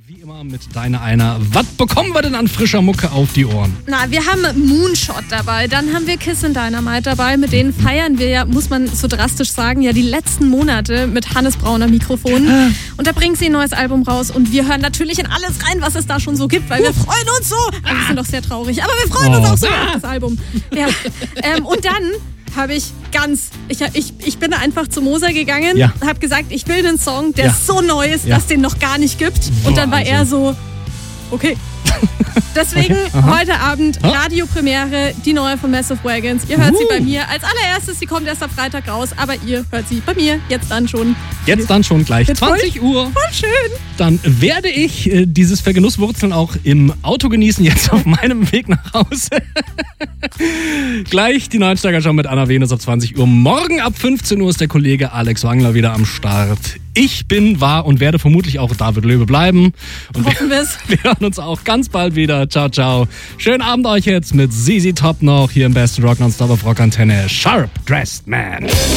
Wie immer mit deiner einer. Was bekommen wir denn an frischer Mucke auf die Ohren? Na, wir haben Moonshot dabei, dann haben wir Kiss and Dynamite dabei. Mit denen feiern wir ja, muss man so drastisch sagen, ja die letzten Monate mit Hannes Brauner Mikrofon. Und da bringen sie ein neues Album raus und wir hören natürlich in alles rein, was es da schon so gibt, weil wir freuen uns so. Also wir sind doch sehr traurig, aber wir freuen uns auch so auf das Album. Ja. Und dann habe ich ich bin einfach zu Moser gegangen, habe gesagt, ich will einen Song, der so neu ist, dass den noch gar nicht gibt. Und dann war er so, okay. Deswegen heute Abend Radiopremiere, die neue von Massive Wagons. Ihr hört sie bei mir. Als allererstes, sie kommt erst am Freitag raus, aber ihr hört sie bei mir jetzt dann schon. Jetzt dann schon gleich 20 Uhr. Voll schön. Dann werde ich dieses Vergenusswurzeln auch im Auto genießen, jetzt auf meinem Weg nach Hause. Gleich die Neusteiger schon mit Anna Venus ab 20 Uhr. Morgen ab 15 Uhr ist der Kollege Alex Wangler wieder am Start. Ich bin, war und werde vermutlich auch David Löwe bleiben. Und hoffen wir's. Wir hören uns auch ganz bald wieder. Ciao, ciao. Schönen Abend euch jetzt mit ZZ Top noch hier im besten Rock Nonstop auf Rock Antenne. Sharp Dressed Man.